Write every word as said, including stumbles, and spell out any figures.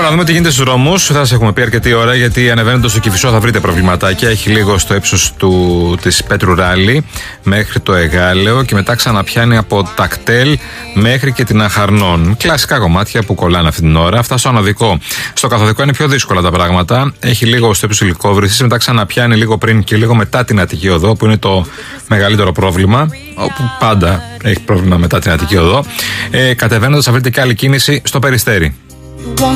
να δούμε τι γίνεται στους δρόμους. Θα σας έχουμε πει αρκετή ώρα, γιατί ανεβαίνοντας στο Κηφισό θα βρείτε προβληματάκια. Έχει λίγο στο ύψος της Πέτρου Ράλη μέχρι το Εγάλεο και μετά ξαναπιάνει από Τακτέλ μέχρι και την Αχαρνών. Κλασικά κομμάτια που κολλάνε αυτή την ώρα. Αυτά στο ανωδικό. Στο καθοδικό είναι πιο δύσκολα τα πράγματα. Έχει λίγο στο ύψος Λυκόβρησης, μετά ξαναπιάνει λίγο πριν και λίγο μετά την Αττική Οδό, που είναι το μεγαλύτερο πρόβλημα. Όπου πάντα έχει πρόβλημα μετά την Αττική Οδό. Ε, Κατεβαίνοντας θα βρείτε και άλλη κίνηση στο Περιστέρι.